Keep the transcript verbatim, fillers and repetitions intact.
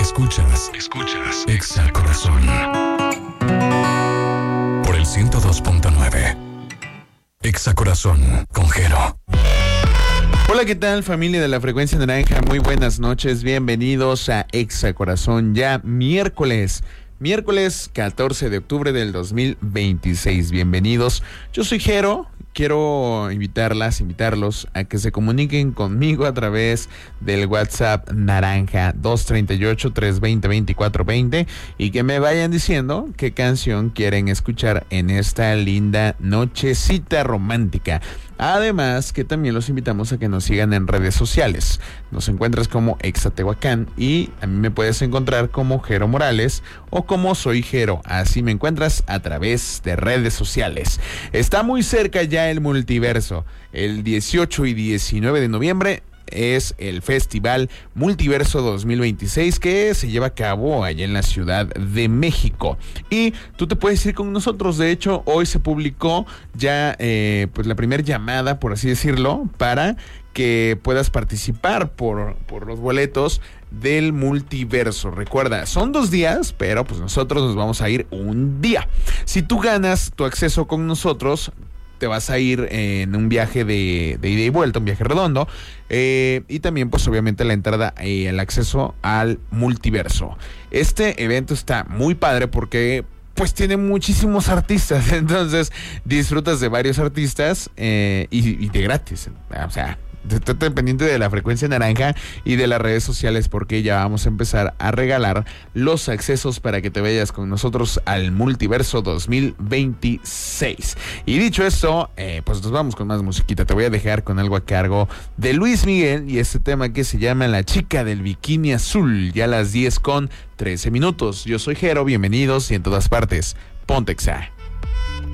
Escuchas, escuchas Exa Corazón por el ciento dos punto nueve. Exa Corazón con Jero. Hola, ¿qué tal, familia de la Frecuencia Naranja? Muy buenas noches, bienvenidos a Exa Corazón, ya miércoles. Miércoles catorce de octubre del dos mil veintiséis. Bienvenidos. Yo soy Jero. Quiero invitarlas, invitarlos a que se comuniquen conmigo a través del WhatsApp naranja dos tres ocho, tres dos cero, dos cuatro dos cero y que me vayan diciendo qué canción quieren escuchar en esta linda nochecita romántica. Además, que también los invitamos a que nos sigan en redes sociales. Nos encuentras como Exatehuacán y a mí me puedes encontrar como Jero Morales o como Soy Jero. Así me encuentras a través de redes sociales. Está muy cerca ya el multiverso. El dieciocho y diecinueve de noviembre es el Festival Multiverso dos mil veintiséis que se lleva a cabo allá en la Ciudad de México. Y tú te puedes ir con nosotros. De hecho, hoy se publicó ya eh, pues la primera llamada, por así decirlo, para que puedas participar por, por los boletos del multiverso. Recuerda, son dos días, pero pues nosotros nos vamos a ir un día. Si tú ganas tu acceso con nosotros, te vas a ir en un viaje de, de ida y vuelta, un viaje redondo, eh, y también pues obviamente la entrada y el acceso al multiverso. Este evento está muy padre porque pues tiene muchísimos artistas, entonces disfrutas de varios artistas eh, y, y de gratis, o sea, estate pendiente de la Frecuencia Naranja y de las redes sociales porque ya vamos a empezar a regalar los accesos para que te vayas con nosotros al Multiverso dos mil veintiséis. Y dicho esto, eh, pues nos vamos con más musiquita. Te voy a dejar con algo a cargo de Luis Miguel y este tema que se llama La Chica del Bikini Azul, ya a las diez con trece minutos. Yo soy Jero, bienvenidos y en todas partes, ponte Exa.